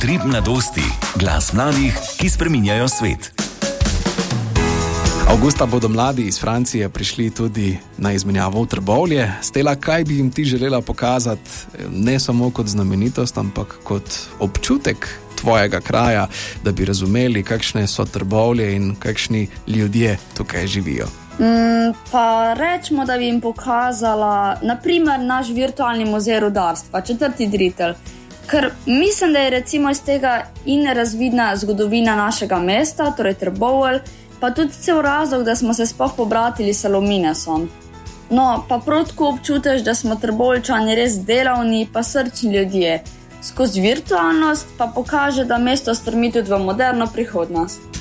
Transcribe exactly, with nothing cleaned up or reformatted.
Utrip mladosti. Glas mladih, ki spreminjajo svet. Avgusta bodo mladi iz Francije prišli tudi na izmenjavo v Trbovlje. Stela, kaj bi jim ti želela pokazati, ne samo kot znamenitost, ampak kot občutek tvojega kraja, da bi razumeli, kakšne so Trbovlje in kakšni ljudje tukaj živijo? Mm, pa rečemo, da bi jim pokazala naprimer naš virtualni muzej rudarstva, četrti Dritelj. Ker mislim, da je recimo iz tega in razvidna zgodovina našega mesta, torej Trbovelj, pa tudi cel razlog, da smo se sploh pobratili s Saluminesom. No, pa prav tako občutiš, da smo Trboveljčani res delavni, pa srčni ljudje. Skozi virtualnost pa pokaže, da mesto strmi tudi v moderno prihodnost.